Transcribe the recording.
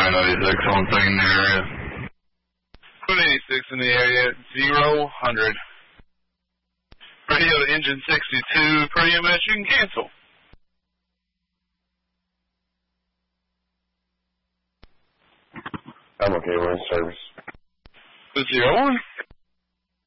96 on scene in the area. 86 in the area, 0-100. Radio to engine 62, per EMS, you can cancel. I'm okay, we're in service. 01.